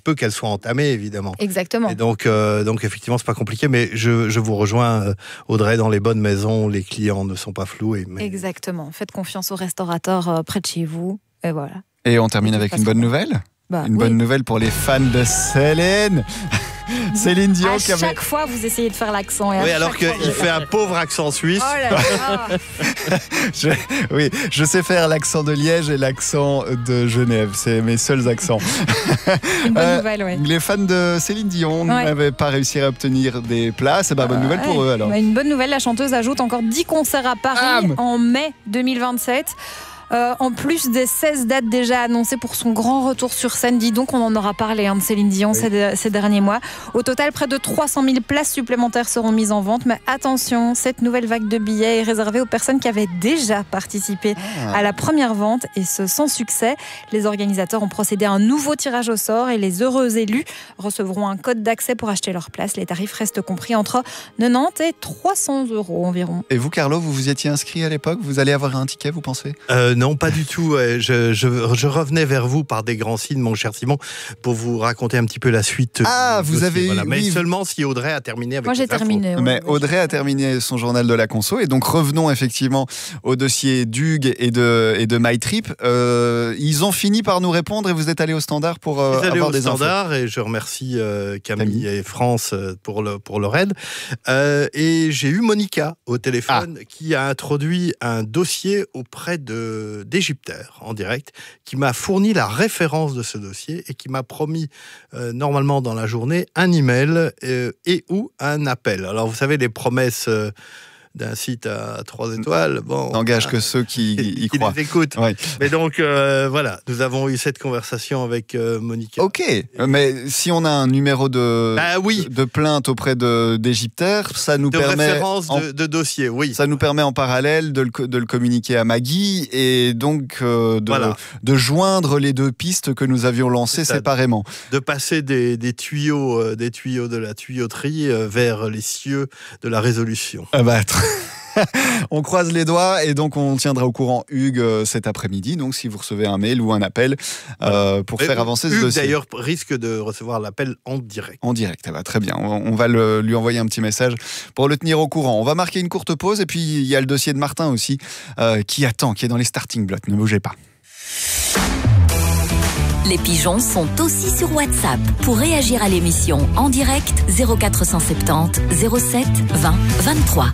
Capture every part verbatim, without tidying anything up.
peu qu'elle soit entamée, évidemment. Exactement. Et donc, euh, donc effectivement, c'est pas compliqué, mais je, je vous rejoins, euh, Audrey, dans les bonnes maisons, les clients ne sont pas floués. Mais... Exactement. Faites confiance au restaurateur euh, près de chez vous, et voilà. Et on termine avec une bonne nouvelle. Bah, Une oui. bonne nouvelle pour les fans de Céline. Céline Dion À qui avait... chaque fois, vous essayez de faire l'accent. Et à Oui, chaque alors qu'il fois, fait un pauvre accent suisse. Oh là là. je... Oui, je sais faire l'accent de Liège et l'accent de Genève. C'est mes seuls accents. Une bonne Euh, nouvelle, oui. Les fans de Céline Dion Ouais. n'avaient pas réussi à obtenir des places. Et bah, bonne nouvelle pour Ouais. eux alors. Bah, une bonne nouvelle, la chanteuse ajoute encore dix concerts à Paris Bam en mai deux mille vingt-sept. Euh, en plus des seize dates déjà annoncées pour son grand retour sur scène, dis donc, on en aura parlé hein, de Céline Dion Oui. ces, ces derniers mois. Au total, près de trois cent mille places supplémentaires seront mises en vente. Mais attention, cette nouvelle vague de billets est réservée aux personnes qui avaient déjà participé Ah. à la première vente, et ce sans succès. Les organisateurs ont procédé à un nouveau tirage au sort et les heureux élus recevront un code d'accès pour acheter leur place. Les tarifs restent compris entre quatre-vingt-dix et trois cents euros environ. Et vous, Carlo, vous vous étiez inscrit à l'époque? Vous allez avoir un ticket, vous pensez? Euh, non, pas du tout. Ouais. Je, je, je revenais vers vous par des grands signes, mon cher Simon, pour vous raconter un petit peu la suite. Ah, du vous dossier. avez- Voilà. Mais oui. seulement si Audrey a terminé avec Moi, j'ai les infos. terminé. ouais. Mais Audrey a terminé son journal de la conso et donc revenons effectivement au dossier d'Hugues et de, et de MyTrip. Euh, ils ont fini par nous répondre et vous êtes allé au standard pour euh, Je suis allé avoir au des standard et je remercie euh, Camille Camille. et France euh, pour, le, pour leur aide. Euh, et j'ai eu Monica au téléphone qui a introduit un dossier auprès de, d'Égyptaire en direct, qui m'a fourni la référence de ce dossier et qui m'a promis euh, normalement dans la journée un email euh, et ou un appel. Alors vous savez, les promesses euh, d'un site à trois étoiles, bon, N'engage euh, que ceux qui y qui croient. les écoutent. Ouais. Mais donc euh, voilà, nous avons eu cette conversation avec euh, Monica. Ok, mais si on a un numéro de, Bah oui. de plainte auprès de, d'Égyptaire, ça nous De permet référence en, de, de dossier, oui. ça nous permet en parallèle de le, co- de le communiquer à Maggie et donc euh, de, Voilà. de joindre les deux pistes que nous avions lancées C'est ça. séparément. De passer des, des tuyaux, euh, des tuyaux de la tuyauterie euh, vers les cieux de la résolution. Ah bah, tr- on croise les doigts et donc on tiendra au courant Hugues euh, cet après-midi. Donc si vous recevez un mail ou un appel euh, pour Mais faire avancer ce Hugues, dossier. d'ailleurs, risque de recevoir l'appel en direct. En direct, ah bah, très bien. On, on va le- lui envoyer un petit message pour le tenir au courant. On va marquer une courte pause et puis il y a le dossier de Martin aussi euh, qui attend, qui est dans les starting blocks. Ne bougez pas. Les pigeons sont aussi sur WhatsApp. Pour réagir à l'émission en direct, zéro quatre cent soixante-dix zéro sept vingt vingt-trois.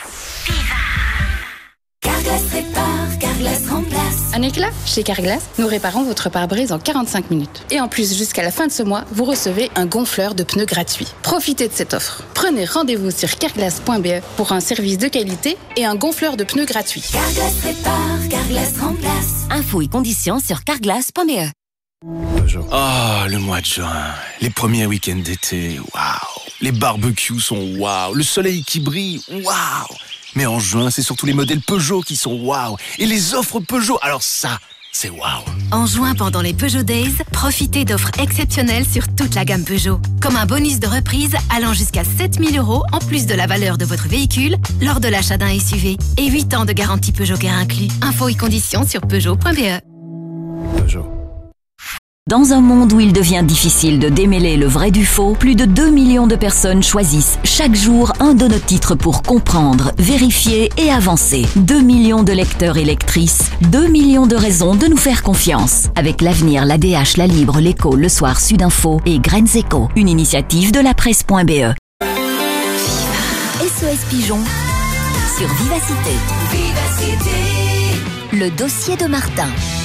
Carglass répare, Carglass remplace. Un éclat? Chez Carglass, nous réparons votre pare-brise en quarante-cinq minutes. Et en plus, jusqu'à la fin de ce mois, vous recevez un gonfleur de pneus gratuit. Profitez de cette offre. Prenez rendez-vous sur carglass point b e pour un service de qualité et un gonfleur de pneus gratuit. Carglass répare, Carglass remplace. Infos et conditions sur carglass point b e. Ah, le mois de juin, les premiers week-ends d'été, waouh. Les barbecues sont waouh, le soleil qui brille, waouh. Mais en juin, c'est surtout les modèles Peugeot qui sont waouh. Et les offres Peugeot, alors ça, c'est waouh. En juin, pendant les Peugeot Days, profitez d'offres exceptionnelles sur toute la gamme Peugeot. Comme un bonus de reprise allant jusqu'à sept mille euros en plus de la valeur de votre véhicule lors de l'achat d'un S U V. Et huit ans de garantie Peugeot Care inclus. Infos et conditions sur peugeot point b e. Peugeot. Dans un monde où il devient difficile de démêler le vrai du faux, plus de deux millions de personnes choisissent chaque jour un de nos titres pour comprendre, vérifier et avancer. deux millions de lecteurs et lectrices, deux millions de raisons de nous faire confiance. Avec l'Avenir, l'A D H, La Libre, l'Écho, Le Soir, Sudinfo et Graines Éco, une initiative de la presse point b e. S O S Pigeon sur Vivacité. Vivacité. Le dossier de Martin.